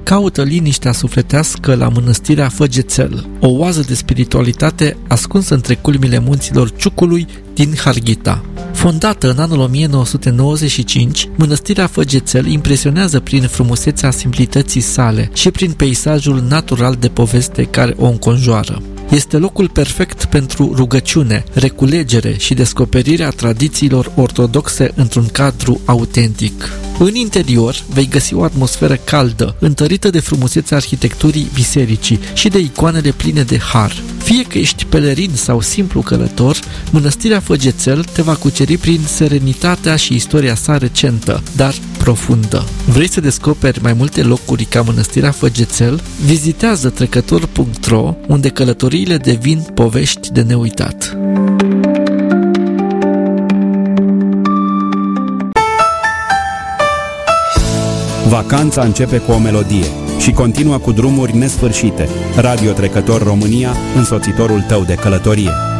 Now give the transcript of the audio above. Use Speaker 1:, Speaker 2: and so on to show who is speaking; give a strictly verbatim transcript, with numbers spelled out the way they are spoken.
Speaker 1: caută liniștea sufletească la mănăstirea Făgețel, o oază de spiritualitate ascunsă între culmile munților Ciucului din Harghita. Fondată în anul o mie nouă sute nouăzeci și cinci, mănăstirea Făgețel impresionează prin frumusețea simplității sale și prin peisajul natural de poveste care o înconjoară. Este locul perfect pentru rugăciune, reculegere și descoperirea tradițiilor ortodoxe într-un cadru autentic. În interior vei găsi o atmosferă caldă, întărită de frumusețea arhitecturii bisericii și de icoanele pline de har. Fie că ești pelerin sau simplu călător, mănăstirea Făgețel te va cuceri prin serenitatea și istoria sa recentă, dar profundă. Vrei să descoperi mai multe locuri ca mănăstirea Făgețel? Vizitează trecător punct ro, unde călătoriile devin povești de neuitat.
Speaker 2: Vacanța începe cu o melodie și continuă cu drumuri nesfârșite. Radio Trecător România, însoțitorul tău de călătorie.